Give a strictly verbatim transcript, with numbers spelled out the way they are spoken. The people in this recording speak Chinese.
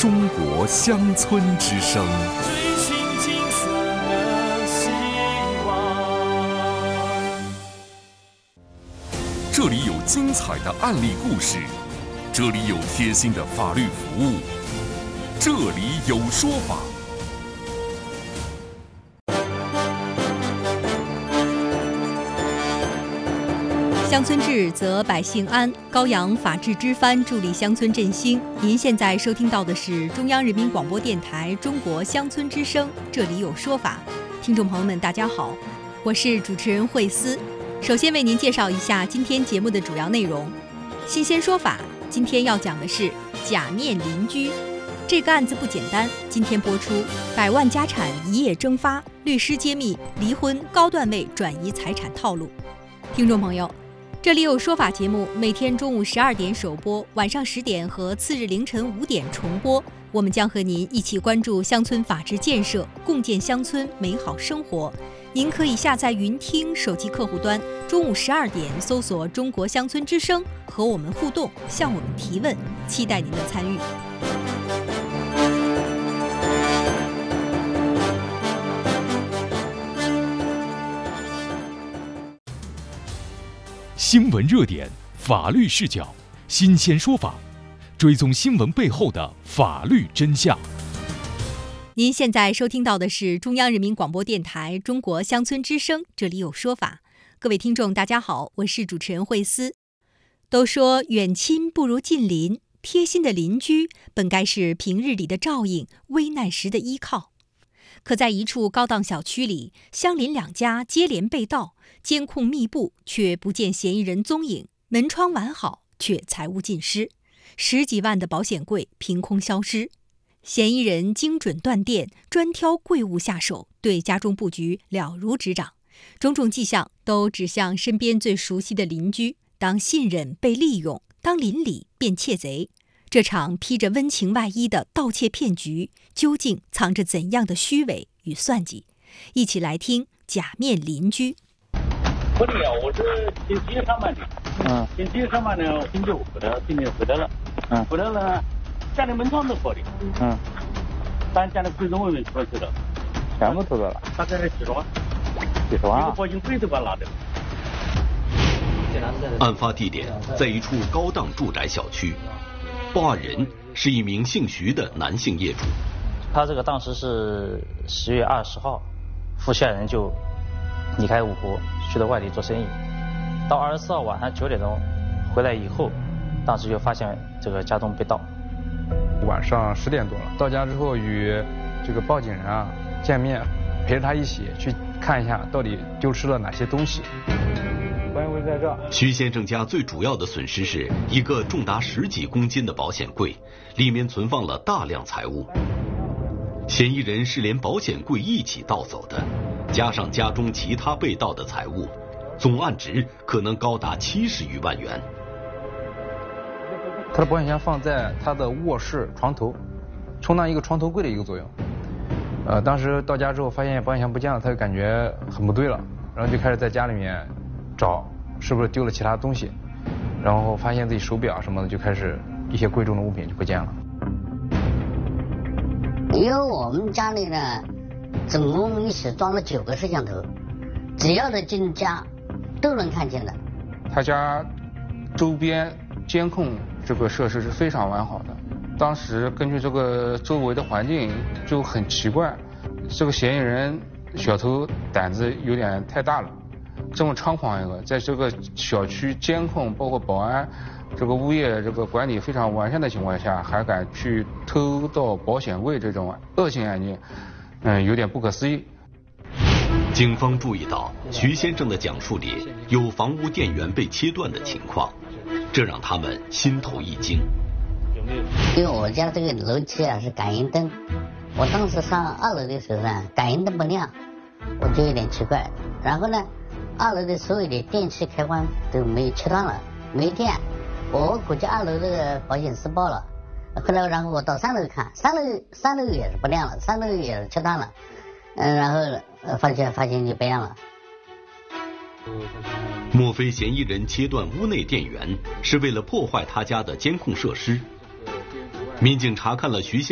中国乡村之声。 追寻金色的希望。 这里有精彩的案例故事，这里有贴心的法律服务，这里有说法。 乡村治则百姓安，高扬法治之帆，助力乡村振兴。您现在收听到的是中央人民广播电台中国乡村之声，这里有说法。听众朋友们大家好，我是主持人慧思。首先为您介绍一下今天节目的主要内容。新鲜说法今天要讲的是假面邻居，这个案子不简单。今天播出百万家产一夜蒸发，律师揭秘离婚高段位转移财产套路。听众朋友，这里有说法节目每天中午十二点首播，晚上十点和次日凌晨五点重播。我们将和您一起关注乡村法治建设，共建乡村美好生活。您可以下载云听手机客户端，中午十二点搜索中国乡村之声，和我们互动，向我们提问，期待您的参与。 新闻热点，法律视角，新鲜说法，追踪新闻背后的法律真相。 您现在收听到的是中央人民广播电台中国乡村之声，这里有说法。各位听众大家好，我是主持人慧思。都说远亲不如近邻，贴心的邻居本该是平日里的照应，危难时的依靠。可在一处高档小区里，相邻两家接连被盗，监控密布，却不见嫌疑人踪影，门窗完好，却财物尽失，十几万的保险柜凭空消失。嫌疑人精准断电，专挑贵物下手，对家中布局了如指掌，种种迹象都指向身边最熟悉的邻居。当信任被利用，当邻里变窃贼，这场披着温情外衣的盗窃骗局，究竟藏着怎样的虚伪与算计？一起来听假面邻居。 不对呀，我是星期一上班的，嗯，星期一上班呢，星期五回来，今天回来了，嗯，回来了，家里门窗都破的，嗯，但家里柜子外面出去了， 全部偷走了， 大概几十万， 几十万， 一个保险柜都把拿掉。 案发地点在一处高档住宅小区，报案人是一名姓徐的男性业主。 他这个当时是十月二十号，付现人就离开五湖去到外地做生意，到二十四号晚上九点钟回来以后，当时就发现这个家中被盗。 晚上十点多了，到家之后与这个报警人啊见面，陪着他一起去看一下到底丢失了哪些东西。保险柜在这。 徐先生家最主要的损失是一个重达十几公斤的保险柜，里面存放了大量财物。嫌疑人是连保险柜一起盗走的，加上家中其他被盗的财物，总案值可能高达七十余万元。 他的保险箱放在他的卧室床头，充当一个床头柜的一个作用。呃，当时到家之后发现保险箱不见了，他就感觉很不对了，然后就开始在家里面找是不是丢了其他东西，然后发现自己手表什么的，就开始一些贵重的物品就不见了。 因为我们家里呢，总共一起装了九个摄像头，只要是进家都能看见的。 他家周边监控这个设施是非常完好的，当时根据这个周围的环境就很奇怪，这个嫌疑人小偷胆子有点太大了，这么猖狂一个，在这个小区监控包括保安这个物业这个管理非常完善的情况下，还敢去偷盗保险柜，这种恶性案件，嗯，有点不可思议。 警方注意到徐先生的讲述里有房屋电源被切断的情况，这让他们心头一惊。 因为我家这个楼梯啊是感应灯，我当时上二楼的时候呢，感应灯不亮，我就有点奇怪。然后呢，二楼的所有的电器开关都没切断了，没电。我估计二楼这个保险丝爆了，后来然后我到三楼看，三楼三楼也是不亮了，三楼也是切断了，嗯，然后呃发现发现就不亮了。 莫非嫌疑人切断屋内电源是为了破坏他家的监控设施？民警查看了徐先